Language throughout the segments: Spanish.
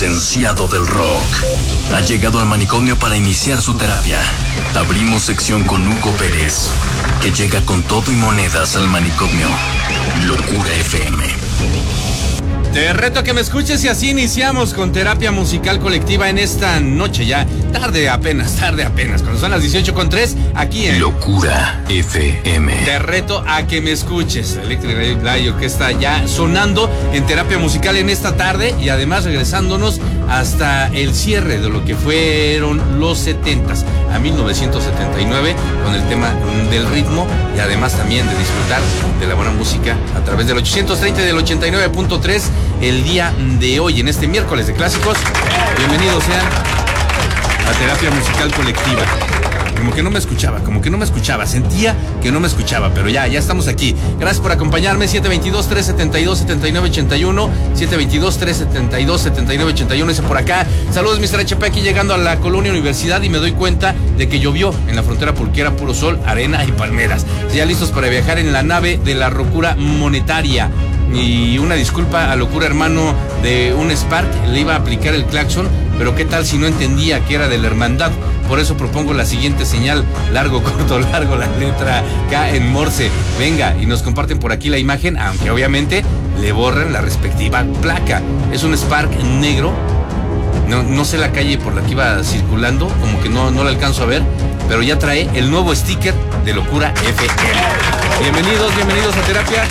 licenciado del rock. Ha llegado al manicomio para iniciar su terapia. Abrimos sección con Hugo Pérez, que llega con todo y monedas al manicomio. Locura FM. Te reto a que me escuches y así iniciamos con terapia musical colectiva en esta noche ya. Tarde apenas, cuando son las 18:03, aquí en Locura FM. Te reto a que me escuches. Electric Radio que está ya sonando en terapia musical en esta tarde y además regresándonos hasta el cierre de lo que fueron los 70s a 1979 con el tema del ritmo y además también de disfrutar de la buena música a través del 830 y del 89.3 el día de hoy en este miércoles de clásicos. Bienvenidos sean a terapia musical colectiva. Como que no me escuchaba, sentía que no me escuchaba, pero ya estamos aquí. Gracias por acompañarme, 722-372-7981, 722-372-7981, dice por acá. Saludos, Mr. HP, aquí llegando a la Colonia Universidad y me doy cuenta de que llovió en la frontera pulquera, puro sol, arena y palmeras. Ya listos para viajar en la nave de la locura monetaria. Y una disculpa a Locura Hermano de un Spark, le iba a aplicar el claxon, pero qué tal si no entendía que era de la hermandad. Por eso propongo la siguiente señal: largo, corto, largo, la letra K en Morse. Venga, y nos comparten por aquí la imagen, aunque obviamente le borran la respectiva placa. Es un Spark negro. No sé la calle por la que iba circulando, como que no la alcanzo a ver, pero ya trae el nuevo sticker de Locura FM. Bienvenidos a terapia.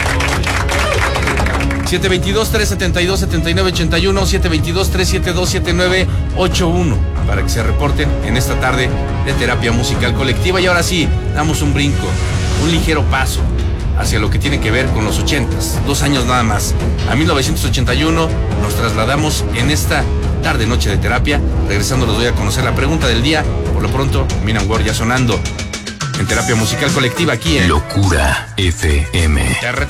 722-372-7981, 722-372-7981, para que se reporten en esta tarde de terapia musical colectiva. Y ahora sí, damos un brinco, un ligero paso hacia lo que tiene que ver con los 80s, 2 años nada más. A 1981 nos trasladamos en esta tarde noche de terapia. Regresando les doy a conocer la pregunta del día. Por lo pronto, Minan Ward ya sonando en terapia musical colectiva aquí en Locura FM. Te reto